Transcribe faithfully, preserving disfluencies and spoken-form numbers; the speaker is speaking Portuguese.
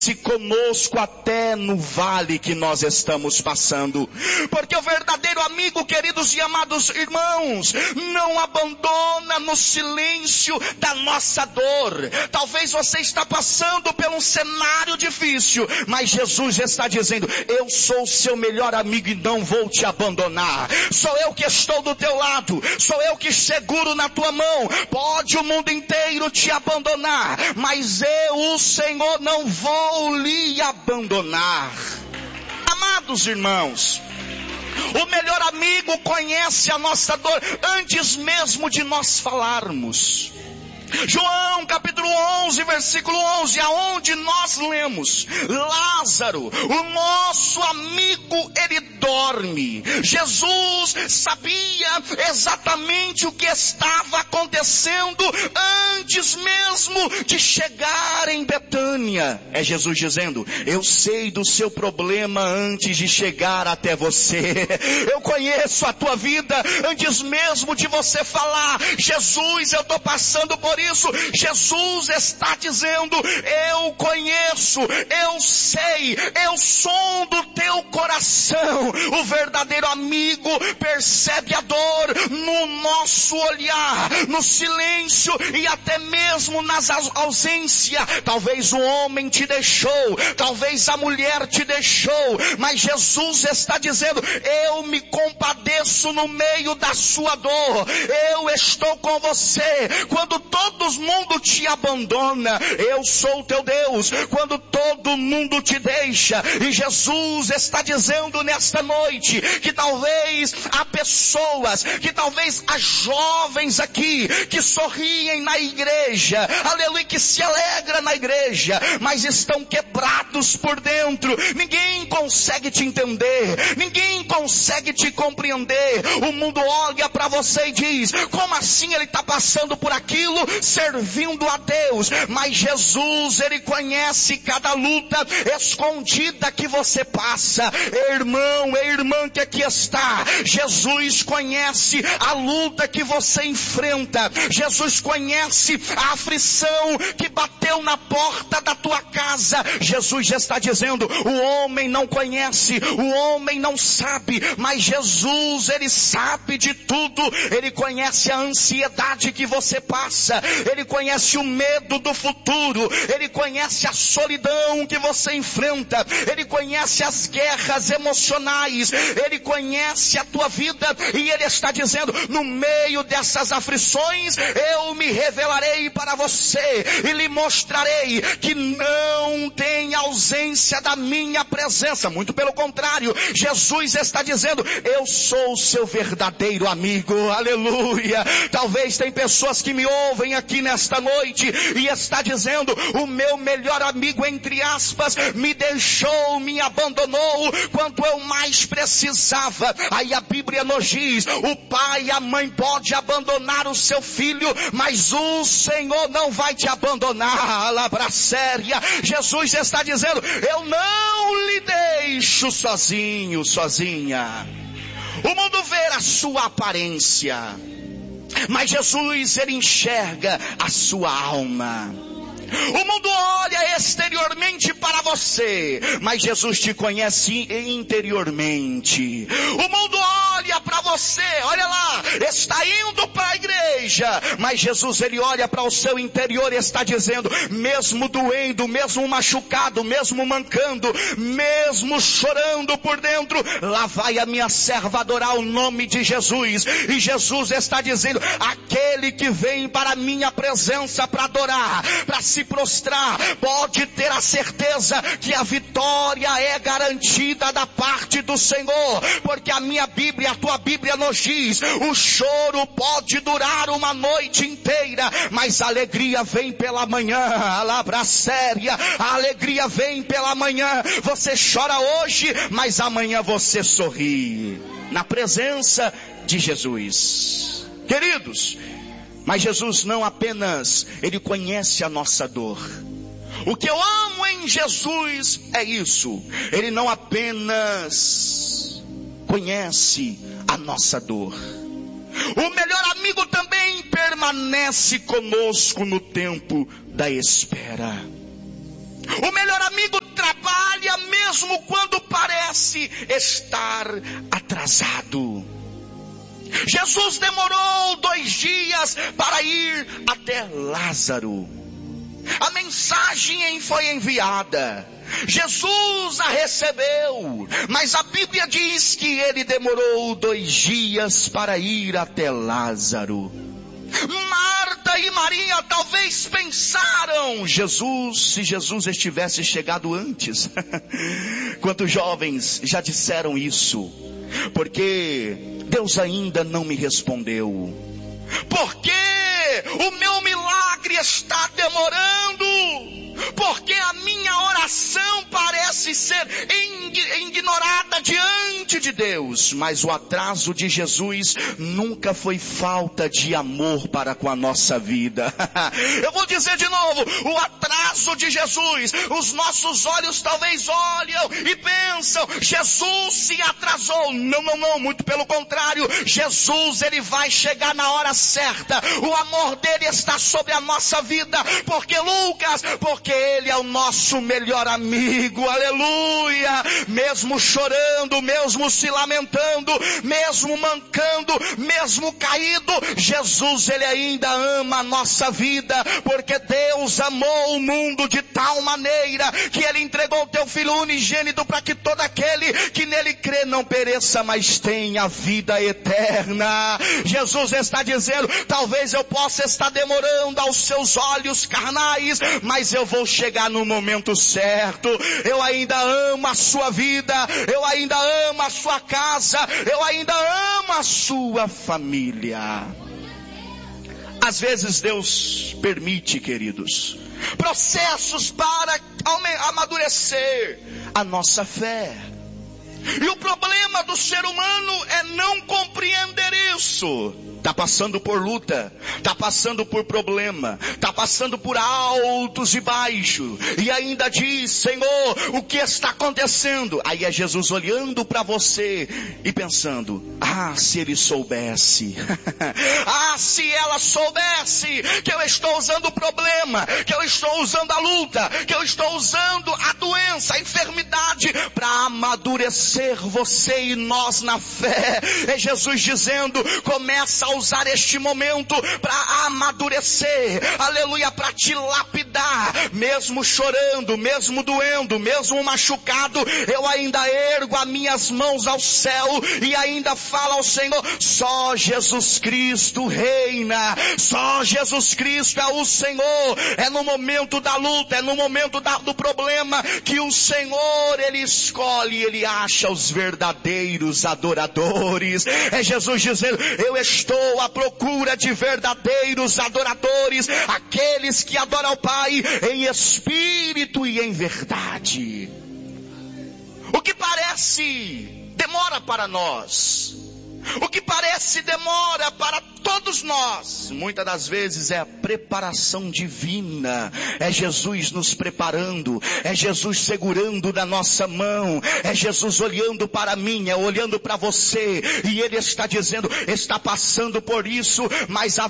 conosco até no vale que nós estamos passando, porque o verdadeiro amigo, queridos e amados irmãos, não abandona no silêncio da nossa dor. Talvez você está passando por um cenário difícil, mas Jesus está dizendo: eu sou o seu melhor amigo e não vou te abandonar. Sou eu que estou do teu lado, sou eu que seguro na tua mão. Pode o mundo inteiro te abandonar, mas eu, o Senhor, não vou lhe abandonar. Amados irmãos, o melhor amigo conhece a nossa dor antes mesmo de nós falarmos. João capítulo onze, versículo onze, aonde nós lemos: Lázaro, o nosso amigo, ele dorme. Jesus sabia exatamente o que estava acontecendo antes mesmo de chegar em Betânia. É Jesus dizendo: eu sei do seu problema antes de chegar até você. Eu conheço a tua vida antes mesmo de você falar: Jesus, eu estou passando por isso. Jesus está dizendo: eu conheço, eu sei, eu sou do teu coração. O verdadeiro amigo percebe a dor no nosso olhar, no silêncio e até mesmo nas ausências. Talvez o homem te deixou, talvez a mulher te deixou, mas Jesus está dizendo: eu me compadeço no meio da sua dor. Eu estou com você. Quando todo mundo te abandona, eu sou o teu Deus. Quando todo mundo te deixa, e Jesus está dizendo nesta noite que talvez há pessoas, que talvez há jovens aqui que sorriem na igreja, aleluia, que se alegra na igreja, mas estão quebrados por dentro. Ninguém consegue te entender, ninguém consegue te compreender. O mundo olha para você e diz: como assim ele está passando por aquilo, servindo a Deus? Mas Jesus, ele conhece cada luta escondida que você passa. Irmão e irmã que aqui está, Jesus conhece a luta que você enfrenta. Jesus conhece a aflição que bateu na porta da tua casa. Jesus já está dizendo: o homem não conhece, o homem não sabe, mas Jesus, ele sabe de tudo. Ele conhece a ansiedade que você passa, ele conhece o medo do futuro, ele conhece a solidão que você enfrenta, ele conhece as guerras emocionais, ele conhece a tua vida, e ele está dizendo: no meio dessas aflições eu me revelarei para você e lhe mostrarei que não tem ausência da minha presença. Muito pelo contrário, Jesus está dizendo: eu sou o seu verdadeiro amigo. Aleluia. Talvez tem pessoas que me ouvem aqui nesta noite e está dizendo: o meu melhor amigo, entre aspas, me deixou, me abandonou quando eu mais precisava. Aí a Bíblia nos diz: o pai e a mãe pode abandonar o seu filho, mas o Senhor não vai te abandonar. Palavra séria. Jesus está dizendo: eu não lhe deixo sozinho, sozinha. O mundo vê a sua aparência, mas Jesus, ele enxerga a sua alma. O mundo olha exteriormente para você, mas Jesus te conhece interiormente. O mundo olha para você, olha lá, está indo para a igreja, mas Jesus, ele olha para o seu interior e está dizendo: mesmo doendo, mesmo machucado, mesmo mancando, mesmo chorando por dentro, lá vai a minha serva adorar o nome de Jesus. E Jesus está dizendo: aquele que vem para a minha presença para adorar, para se prostrar, pode ter a certeza que a vitória é garantida da parte do Senhor, porque a minha Bíblia, a tua Bíblia nos diz: o choro pode durar uma noite inteira, mas a alegria vem pela manhã. Palavra séria. A alegria vem pela manhã. Você chora hoje, mas amanhã você sorri na presença de Jesus. Queridos, mas Jesus não apenas, ele conhece a nossa dor. O que eu amo em Jesus é isso: ele não apenas conhece a nossa dor, o melhor amigo também permanece conosco no tempo da espera. O melhor amigo trabalha mesmo quando parece estar atrasado. Jesus demorou dois dias para ir até Lázaro. A mensagem foi enviada. Jesus a recebeu. Mas a Bíblia diz que ele demorou dois dias para ir até Lázaro. Marta e Maria talvez pensaram: Jesus, se Jesus estivesse chegado antes. Quantos jovens já disseram isso? Porque Deus ainda não me respondeu. Porque o meu milagre está demorando. Porque a minha oração parece ser ignorada diante de Deus. Mas o atraso de Jesus nunca foi falta de amor para com a nossa vida. Eu vou dizer de novo, o atraso de Jesus, os nossos olhos talvez olham e pensam: Jesus se atrasou. Não, não, não, muito pelo contrário. Jesus, ele vai chegar na hora certa. O amor dele está sobre a nossa vida. Porque Lucas, porque ele é o nosso melhor amigo, aleluia. Mesmo chorando, mesmo se lamentando, mesmo mancando, mesmo caído, Jesus, ele ainda ama a nossa vida. Porque Deus amou o mundo de tal maneira que ele entregou o teu Filho unigênito, para que todo aquele que nele crê não pereça, mas tenha vida eterna. Jesus está dizendo: talvez eu possa estar demorando aos seus olhos carnais, mas eu vou chegar no momento certo. Eu ainda amo a sua vida, eu ainda amo a sua casa, eu ainda amo a sua família. Às vezes Deus permite, queridos, processos para amadurecer a nossa fé. E o problema do ser humano é não compreender isso. Está passando por luta, está passando por problema, está passando por altos e baixos, e ainda diz: Senhor, o que está acontecendo? Aí é Jesus olhando para você e pensando: ah, se ele soubesse, ah, se ela soubesse que eu estou usando o problema, que eu estou usando a luta, que eu estou usando a doença, a enfermidade, para amadurecer você e nós na fé. É Jesus dizendo: começa a usar este momento para amadurecer, aleluia, para te lapidar. Mesmo chorando, mesmo doendo, mesmo machucado, eu ainda ergo as minhas mãos ao céu e ainda falo ao Senhor: só Jesus Cristo reina, só Jesus Cristo é o Senhor. É no momento da luta, é no momento da, do problema, que o Senhor, ele escolhe, ele acha os verdadeiros adoradores. É Jesus dizendo: eu estou à procura de verdadeiros adoradores, aqueles que adoram ao Pai em espírito e em verdade. O que parece demora para nós, o que parece demora para todos nós, muitas das vezes é a preparação divina. É Jesus nos preparando, é Jesus segurando na nossa mão, é Jesus olhando para mim, é olhando para você, e ele está dizendo: está passando por isso, mas a